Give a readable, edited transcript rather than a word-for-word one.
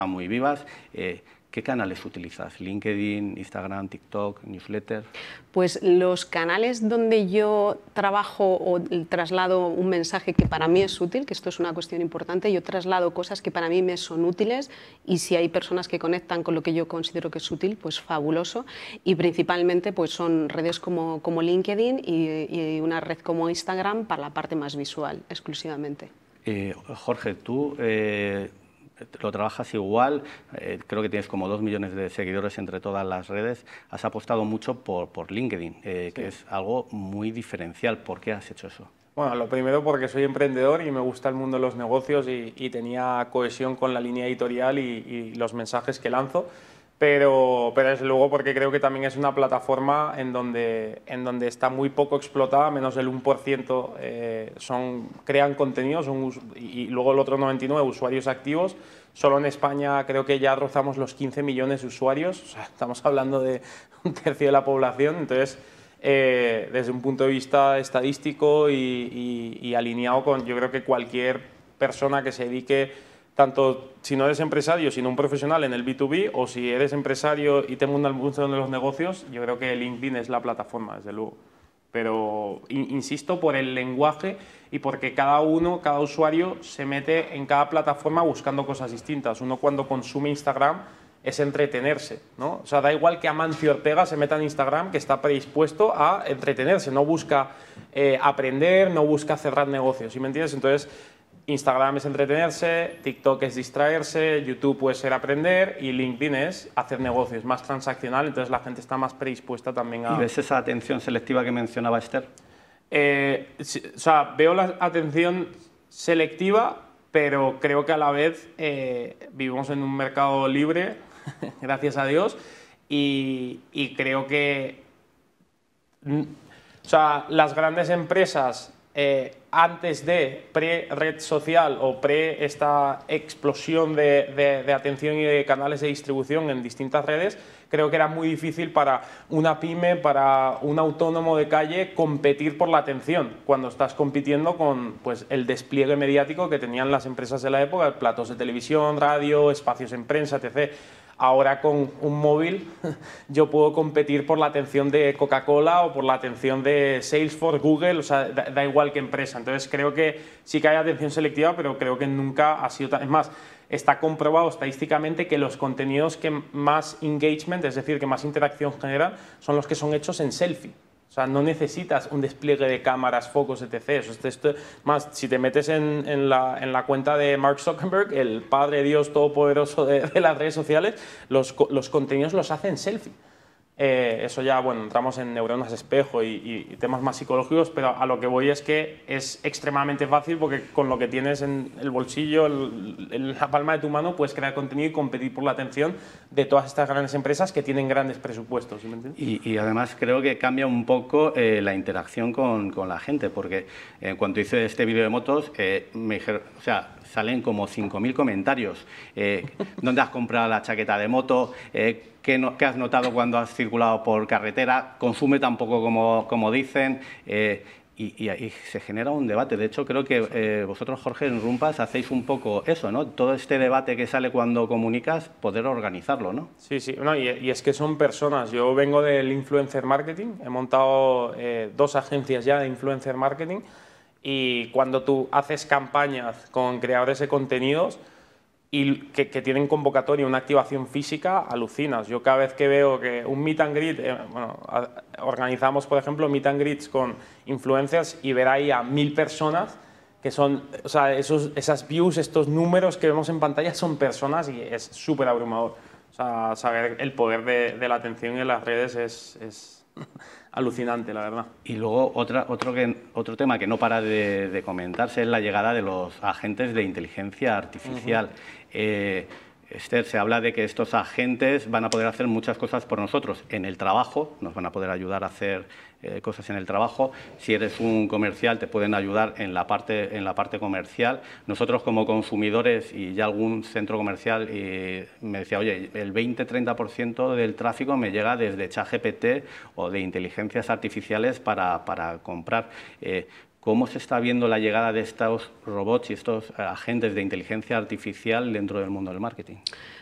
muy vivas. ¿Qué canales utilizas? ¿LinkedIn, Instagram, TikTok, newsletter? Pues los canales donde yo trabajo o traslado un mensaje que para mí es útil, que esto es una cuestión importante, yo traslado cosas que para mí me son útiles y si hay personas que conectan con lo que yo considero que es útil, pues fabuloso. Y principalmente pues son redes como LinkedIn y una red como Instagram para la parte más visual, exclusivamente. Jorge, tú lo trabajas igual, creo que tienes como 2 millones de seguidores entre todas las redes, has apostado mucho por LinkedIn, Sí. que es algo muy diferencial. ¿Por qué has hecho eso? Bueno, lo primero porque soy emprendedor y me gusta el mundo de los negocios y tenía cohesión con la línea editorial y los mensajes que lanzo, pero desde luego porque creo que también es una plataforma en donde está muy poco explotada, menos del 1% crean contenidos y luego el otro 99% usuarios activos. Solo en España creo que ya rozamos los 15 millones de usuarios, o sea, estamos hablando de un tercio de la población, entonces desde un punto de vista estadístico y alineado con, yo creo que cualquier persona que se dedique, tanto si no eres empresario, sino un profesional en el B2B, o si eres empresario y te mundo el mundo de los negocios, yo creo que LinkedIn es la plataforma, desde luego. Pero insisto por el lenguaje y porque cada usuario se mete en cada plataforma buscando cosas distintas. Uno cuando consume Instagram es entretenerse, ¿no? O sea, da igual que Amancio Ortega se meta en Instagram, que está predispuesto a entretenerse, no busca aprender, no busca cerrar negocios, ¿sí me entiendes? Entonces, Instagram es entretenerse, TikTok es distraerse, YouTube puede ser aprender y LinkedIn es hacer negocios, más transaccional, entonces la gente está más predispuesta también a... ¿Y ves esa atención selectiva que mencionaba Esther? O sea, veo la atención selectiva, pero creo que a la vez vivimos en un mercado libre, gracias a Dios, y creo que o sea, las grandes empresas antes de pre-red social o pre esta explosión de atención y de canales de distribución en distintas redes, creo que era muy difícil para una pyme, para un autónomo de calle competir por la atención cuando estás compitiendo con pues, el despliegue mediático que tenían las empresas de la época, platos de televisión, radio, espacios en prensa, etc. Ahora con un móvil yo puedo competir por la atención de Coca-Cola o por la atención de Salesforce, Google, o sea, da igual qué empresa. Entonces creo que sí que hay atención selectiva, pero creo que nunca ha sido tan... Es más, está comprobado estadísticamente que los contenidos que más engagement, es decir, que más interacción generan, son los que son hechos en selfie. O sea, no necesitas un despliegue de cámaras, focos, etc. Más, si te metes en la cuenta de Mark Zuckerberg, el padre Dios todopoderoso de las redes sociales, los contenidos los hace en selfie. Eso ya, bueno, entramos en neuronas espejo y temas más psicológicos, pero a lo que voy es que es extremadamente fácil porque con lo que tienes en el bolsillo, en la palma de tu mano, puedes crear contenido y competir por la atención de todas estas grandes empresas que tienen grandes presupuestos. ¿Sí me entiendes? Y además creo que cambia un poco la interacción con la gente, porque cuando hice este vídeo de motos, me dijeron, o sea, salen como 5.000 comentarios. ¿Dónde has comprado la chaqueta de moto? ¿Qué has notado cuando has circulado por carretera? ¿Consume tan poco como dicen? Y ahí se genera un debate. De hecho, creo que vosotros, Jorge, en Rumpas hacéis un poco eso, ¿no? Todo este debate que sale cuando comunicas, poder organizarlo, ¿no? Sí, sí. No, y es que son personas. Yo vengo del influencer marketing, he montado 2 agencias ya de influencer marketing y cuando tú haces campañas con creadores de contenidos y que tienen convocatoria, una activación física, alucinas. Yo cada vez que veo que un meet and greet, bueno, organizamos, por ejemplo, meet and greets con influencers y ver ahí a 1.000 personas que son, o sea, esas views, estos números que vemos en pantalla son personas y es súper abrumador. O sea, saber el poder de la atención en las redes es alucinante, la verdad. Y luego otro tema que no para de comentarse es la llegada de los agentes de inteligencia artificial. Esther, se habla de que estos agentes van a poder hacer muchas cosas por nosotros en el trabajo, nos van a poder ayudar a hacer cosas en el trabajo. Si eres un comercial, te pueden ayudar en la parte comercial. Nosotros como consumidores, y ya algún centro comercial me decía, oye, el 20-30% del tráfico me llega desde ChatGPT o de inteligencias artificiales para comprar. ¿cómo se está viendo la llegada de estos robots y estos agentes de inteligencia artificial dentro del mundo del marketing?